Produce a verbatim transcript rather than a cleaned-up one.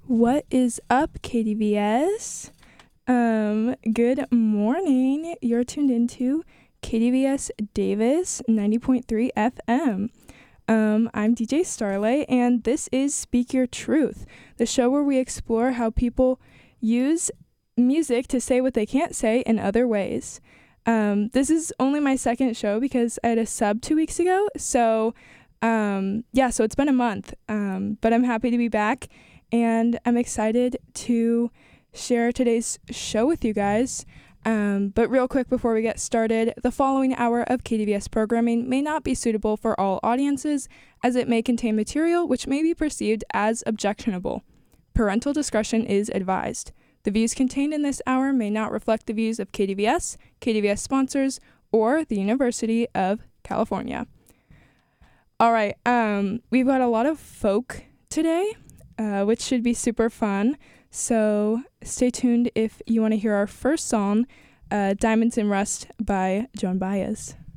What is up, K D V S? Um, good morning. You're tuned into K D V S Davis ninety point three F M. Um, I'm D J Starlight, and this is Speak Your Truth, the show where we explore how people use music to say what they can't say in other ways. Um, this is only my second show because I had a sub two weeks ago, so um, yeah, so it's been a month, um, but I'm happy to be back. And I'm excited to share today's show with you guys. Um, but real quick before we get started, the following hour of K D V S programming may not be suitable for all audiences, as it may contain material which may be perceived as objectionable. Parental discretion is advised. The views contained in this hour may not reflect the views of K D V S, K D V S sponsors, or the University of California. All right, um, we've got a lot of folk today. Uh, which should be super fun. So stay tuned if you want to hear our first song, uh, Diamonds in Rust by Joan Baez.